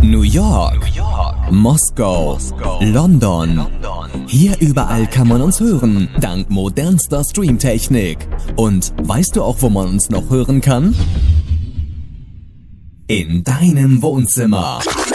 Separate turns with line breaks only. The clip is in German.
New York, Moskau, London. Hier überall kann man uns hören, dank modernster Streamtechnik. Und weißt du auch, wo man uns noch hören kann? In deinem Wohnzimmer.